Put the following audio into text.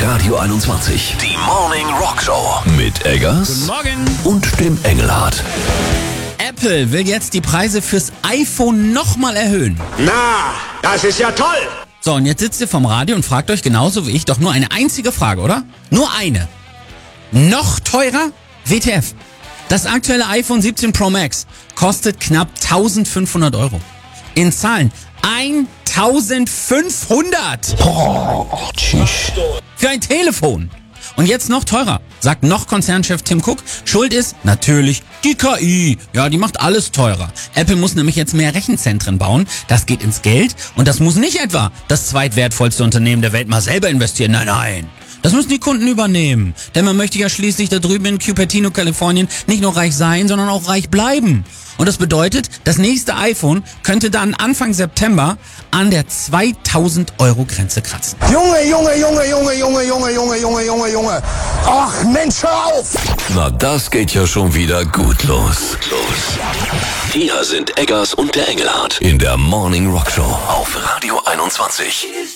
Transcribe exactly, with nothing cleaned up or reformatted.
Radio einundzwanzig. Die Morning Rock Show mit Eggers Guten Morgen. und dem Engelhardt. Apple will jetzt die Preise fürs iPhone nochmal erhöhen. Na, das ist ja toll! So, und jetzt sitzt ihr vom Radio und fragt euch genauso wie ich doch nur eine einzige Frage, oder? Nur eine. Noch teurer? W T F. Das aktuelle iPhone siebzehn Pro Max kostet knapp eintausendfünfhundert Euro. In Zahlen eintausendfünfhundert! Oh, tschüss. Für ein Telefon. Und jetzt noch teurer, sagt noch Konzernchef Tim Cook. Schuld ist natürlich die K I. Ja, die macht alles teurer. Apple muss nämlich jetzt mehr Rechenzentren bauen. Das geht ins Geld und das muss nicht etwa das zweitwertvollste Unternehmen der Welt mal selber investieren. Nein, nein. Das müssen die Kunden übernehmen. Denn man möchte ja schließlich da drüben in Cupertino, Kalifornien nicht nur reich sein, sondern auch reich bleiben. Und das bedeutet, das nächste iPhone könnte dann Anfang September an der zweitausend Euro Grenze kratzen. Junge, Junge, Junge, Junge, Junge, Junge, Junge, Junge, Junge, Junge. Ach, Mensch, hör auf! Na, das geht ja schon wieder gut los. Los. Hier sind Eggers und der Engelhardt in der Morning Rock Show auf Radio einundzwanzig.